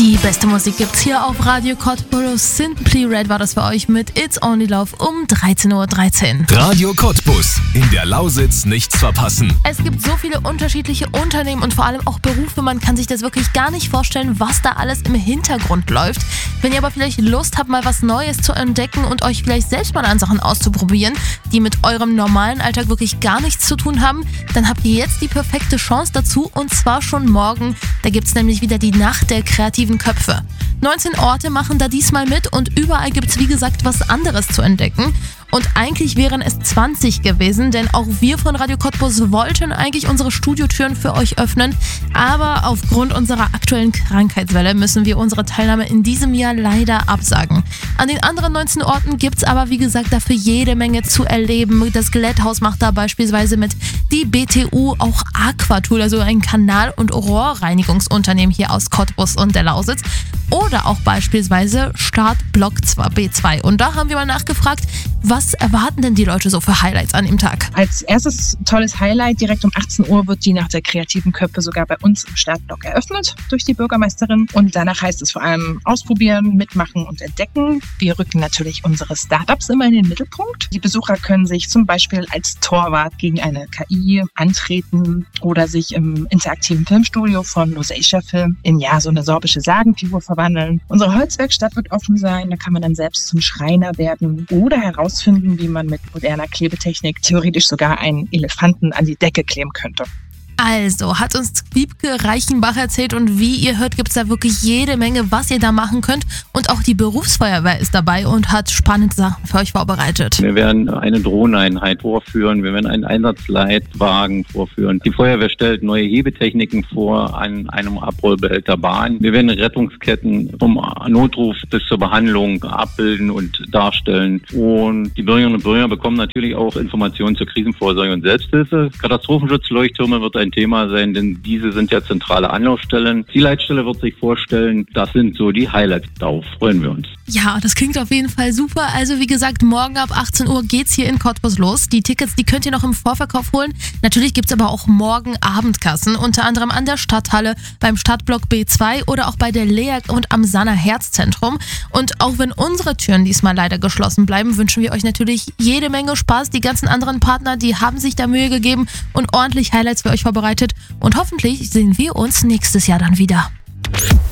Die beste Musik gibt's hier auf Radio Cottbus. Simply Red war das für euch mit It's Only Love um 13:13 Uhr. Radio Cottbus. In der Lausitz nichts verpassen. Es gibt so viele unterschiedliche Unternehmen und vor allem auch Berufe. Man kann sich das wirklich gar nicht vorstellen, was da alles im Hintergrund läuft. Wenn ihr aber vielleicht Lust habt, mal was Neues zu entdecken und euch vielleicht selbst mal an Sachen auszuprobieren, die mit eurem normalen Alltag wirklich gar nichts zu tun haben, dann habt ihr jetzt die perfekte Chance dazu, und zwar schon morgen. Da gibt's nämlich wieder die Nacht der kreativen Köpfe. 19 Orte machen da diesmal mit und überall gibt's wie gesagt was anderes zu entdecken. Und eigentlich wären es 20 gewesen, denn auch wir von Radio Cottbus wollten eigentlich unsere Studiotüren für euch öffnen. Aber aufgrund unserer aktuellen Krankheitswelle müssen wir unsere Teilnahme in diesem Jahr leider absagen. An den anderen 19 Orten gibt's aber wie gesagt dafür jede Menge zu erleben. Das Glätthaus macht da beispielsweise mit, die BTU, auch Aquatool, also ein Kanal- und Rohrreinigungsunternehmen hier aus Cottbus und der Lausitz. Oder auch beispielsweise Startblock B2. Und da haben wir mal nachgefragt, was erwarten denn die Leute so für Highlights an dem Tag? Als erstes tolles Highlight, direkt um 18 Uhr wird die Nacht der kreativen Köpfe sogar bei uns im Startblock eröffnet durch die Bürgermeisterin. Und danach heißt es vor allem ausprobieren, mitmachen und entdecken. Wir rücken natürlich unsere Startups immer in den Mittelpunkt. Die Besucher können sich zum Beispiel als Torwart gegen eine KI antreten oder sich im interaktiven Filmstudio von Lusatia Film in so eine sorbische Sagenfigur verwandeln. Unsere Holzwerkstatt wird offen sein, da kann man dann selbst zum Schreiner werden oder herausfinden, wie man mit moderner Klebetechnik theoretisch sogar einen Elefanten an die Decke kleben könnte. Also, hat uns Wiebke Reichenbach erzählt, und wie ihr hört, gibt es da wirklich jede Menge, was ihr da machen könnt. Und auch die Berufsfeuerwehr ist dabei und hat spannende Sachen für euch vorbereitet. Wir werden eine Drohneneinheit vorführen, wir werden einen Einsatzleitwagen vorführen. Die Feuerwehr stellt neue Hebetechniken vor an einem Abrollbehälter Bahn. Wir werden Rettungsketten vom Notruf bis zur Behandlung abbilden und darstellen. Und die Bürgerinnen und Bürger bekommen natürlich auch Informationen zur Krisenvorsorge und Selbsthilfe. Katastrophenschutzleuchttürme wird ein Thema sein, denn diese sind ja zentrale Anlaufstellen. Die Leitstelle wird sich vorstellen. Das sind so die Highlights. Darauf freuen wir uns. Ja, das klingt auf jeden Fall super. Also wie gesagt, morgen ab 18 Uhr geht's hier in Cottbus los. Die Tickets, die könnt ihr noch im Vorverkauf holen. Natürlich gibt's aber auch morgen Abendkassen, unter anderem an der Stadthalle, beim Startblock B2 oder auch bei der LEAG und am Sanner Herzzentrum. Und auch wenn unsere Türen diesmal leider geschlossen bleiben, wünschen wir euch natürlich jede Menge Spaß. Die ganzen anderen Partner, die haben sich da Mühe gegeben und ordentlich Highlights für euch vorbereitet. Und hoffentlich sehen wir uns nächstes Jahr dann wieder.